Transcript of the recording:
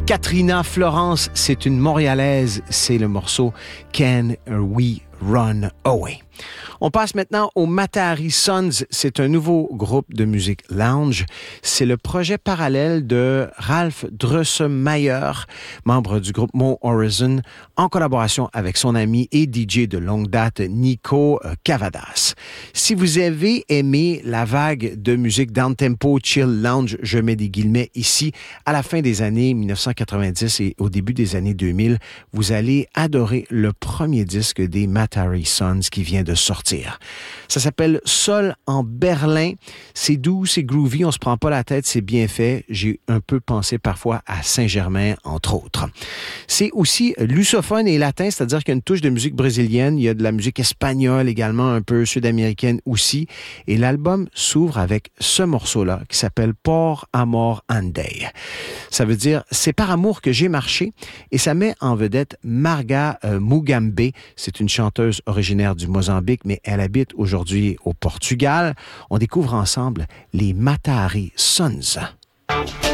Katrina Florence, c'est une Montréalaise, c'est le morceau Can We Run Away. On passe maintenant aux Matahari Sons. C'est un nouveau groupe de musique lounge. C'est le projet parallèle de Ralph Drosselmayer, membre du groupe Mo Horizon, en collaboration avec son ami et DJ de longue date Nico Cavadas. Si vous avez aimé la vague de musique down-tempo, chill lounge, je mets des guillemets ici, à la fin des années 1990 et au début des années 2000, vous allez adorer le premier disque des Matahari Sons qui vient de sortir. Ça s'appelle Sol en Berlin. C'est doux, c'est groovy, on se prend pas la tête, c'est bien fait. J'ai un peu pensé parfois à Saint-Germain, entre autres. C'est aussi lusophone et latin, c'est-à-dire qu'il y a une touche de musique brésilienne, il y a de la musique espagnole également, un peu sud-américaine aussi. Et l'album s'ouvre avec ce morceau-là qui s'appelle Por Amor Andei. Ça veut dire « C'est par amour que j'ai marché » et ça met en vedette Marga Mugambe. C'est une chanteuse originaire du Mozambique, mais elle habite aujourd'hui au Portugal. On découvre ensemble les Matahari Sons.